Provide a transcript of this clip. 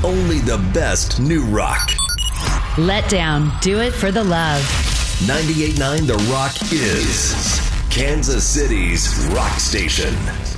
only the best new rock. Let Down. Do it for the love. 98.9 The Rock is Kansas City's rock station.